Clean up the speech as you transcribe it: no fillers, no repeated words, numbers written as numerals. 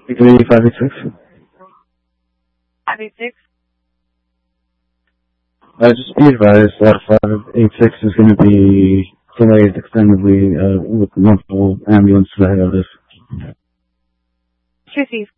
3 586. 586? Just be advised that 586 is going to be delayed extendedly with multiple ambulance ahead of this. Chief,